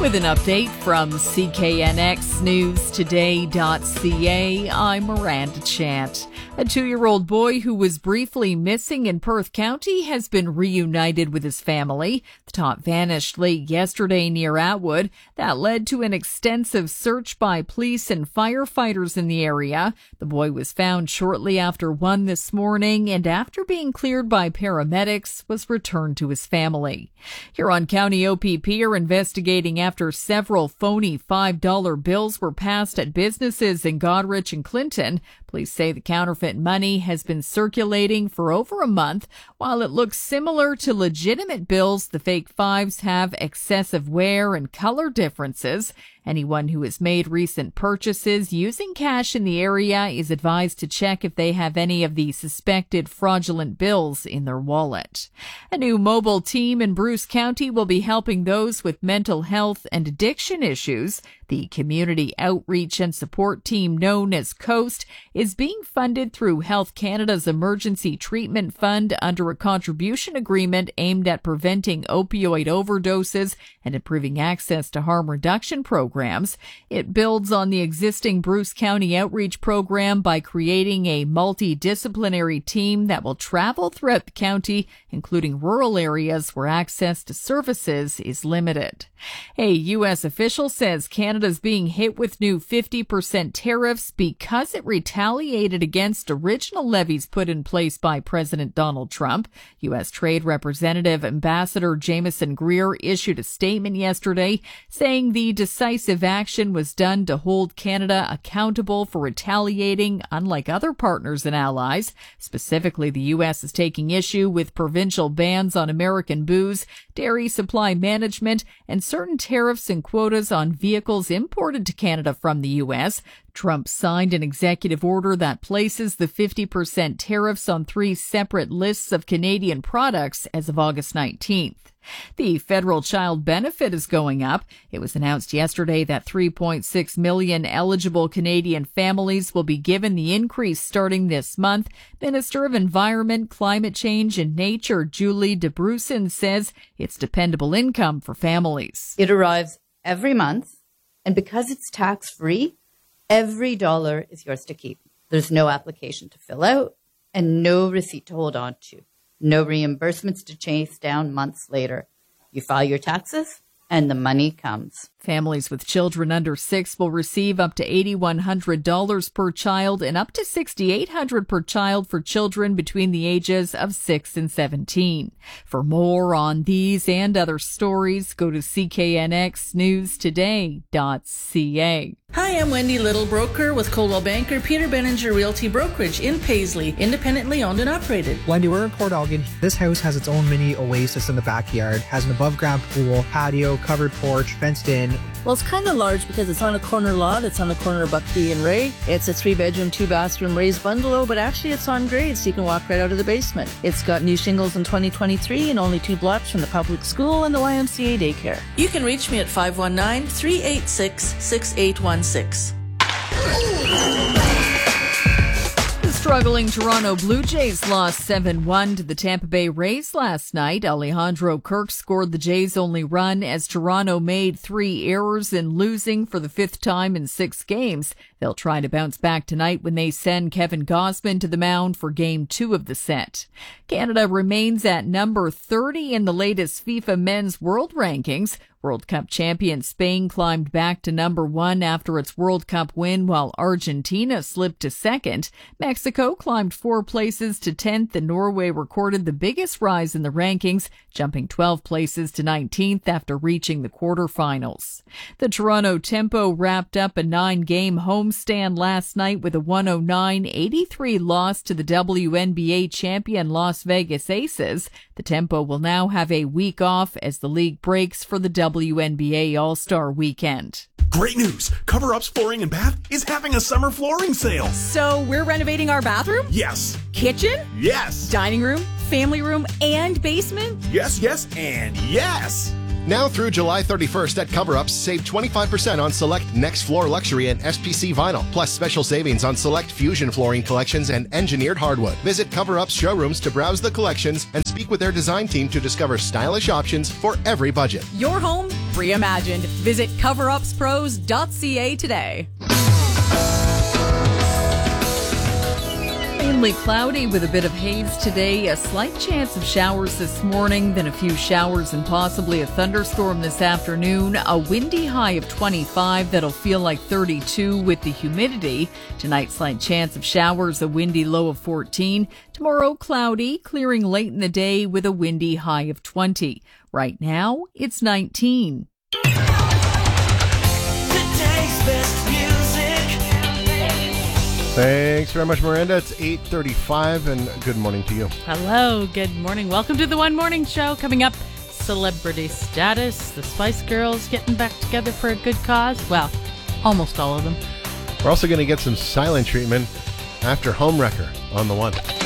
With an update from CKNXNewsToday.ca, I'm Miranda Chant. A 2-year-old boy who was briefly missing in Perth County has been reunited with his family. The tot vanished late yesterday near Atwood. That led to an extensive search by police and firefighters in the area. The boy was found shortly after 1 this morning and after being cleared by paramedics was returned to his family. Huron County OPP are investigating after several phony $5 bills were passed at businesses in Goderich and Clinton. Police say the counterfeit money has been circulating for over a month. While it looks similar to legitimate bills, the fake fives have excessive wear and color differences. Anyone who has made recent purchases using cash in the area is advised to check if they have any of the suspected fraudulent bills in their wallet. A new mobile team in Bruce County will be helping those with mental health and addiction issues. The community outreach and support team known as COAST is being funded through Health Canada's Emergency Treatment Fund under a contribution agreement aimed at preventing opioid overdoses and improving access to harm reduction programs. It builds on the existing Bruce County outreach program by creating a multidisciplinary team that will travel throughout the county, including rural areas where access to services is limited. A U.S. official says Canada is being hit with new 50% tariffs because it retaliated against original levies put in place by President Donald Trump. U.S. Trade Representative Ambassador Jameson Greer issued a statement yesterday saying the decisive action was done to hold Canada accountable for retaliating, unlike other partners and allies. Specifically, the U.S. is taking issue with provincial bans on American booze, dairy supply management, and certain tariffs and quotas on vehicles imported to Canada from the U.S. Trump signed an executive order that places the 50% tariffs on 3 separate lists of Canadian products as of August 19th. The federal child benefit is going up. It was announced yesterday that 3.6 million eligible Canadian families will be given the increase starting this month. Minister of Environment, Climate Change and Nature Julie DeBrusen says it's dependable income for families. It arrives every month, and because it's tax-free, every dollar is yours to keep. There's no application to fill out and no receipt to hold on to. No reimbursements to chase down months later. You file your taxes and the money comes. Families with children under 6 will receive up to $8,100 per child and up to $6,800 per child for children between the ages of 6 and 17. For more on these and other stories, go to CKNXNewsToday.ca. Hi, I'm Wendy Little, broker with Coldwell Banker Peter Benninger Realty Brokerage in Paisley, independently owned and operated. Wendy, we're in Port Elgin. This house has its own mini oasis in the backyard, has an above-ground pool, patio, covered porch, fenced in. Well, it's kind of large because it's on a corner lot. It's on the corner of Buckby and Ray. It's a 3-bedroom, 2-bathroom raised bungalow, but actually it's on grade, so you can walk right out of the basement. It's got new shingles in 2023 and only 2 blocks from the public school and the YMCA daycare. You can reach me at 519-386-6816. The struggling Toronto Blue Jays lost 7-1 to the Tampa Bay Rays last night. Alejandro Kirk scored the Jays' only run as Toronto made 3 errors in losing for the 5th time in 6 games. They'll try to bounce back tonight when they send Kevin Gausman to the mound for Game 2 of the set. Canada remains at number 30 in the latest FIFA Men's World Rankings. World Cup champion Spain climbed back to number 1 after its World Cup win, while Argentina slipped to 2nd. Mexico climbed 4 places to 10th, and Norway recorded the biggest rise in the rankings, jumping 12 places to 19th after reaching the quarterfinals. The Toronto Tempo wrapped up a 9-game homestand last night with a 109-83 loss to the WNBA champion Las Vegas Aces. The Tempo will now have a week off as the league breaks for the WNBA All-Star Weekend. Great news! Cover Up's Flooring and Bath is having a summer flooring sale. So we're renovating our bathroom? Yes. Kitchen? Yes. Dining room? Family room? And basement? Yes, yes, and yes! Now through July 31st at CoverUps, save 25% on select Next Floor Luxury and SPC Vinyl, plus special savings on select Fusion flooring collections and engineered hardwood. Visit CoverUps showrooms to browse the collections and speak with their design team to discover stylish options for every budget. Your home, reimagined. Visit coverupspros.ca today. Mainly cloudy with a bit of haze today. A slight chance of showers this morning, then a few showers and possibly a thunderstorm this afternoon. A windy high of 25 that'll feel like 32 with the humidity. Tonight, slight chance of showers, a windy low of 14. Tomorrow, cloudy, clearing late in the day with a windy high of 20. Right now, it's 19. Thanks very much, Miranda. It's 8:35, and good morning to you. Hello, good morning. Welcome to the One Morning Show. Coming up, celebrity status, the Spice Girls getting back together for a good cause. Well, almost all of them. We're also going to get some silent treatment after Homewrecker on the One.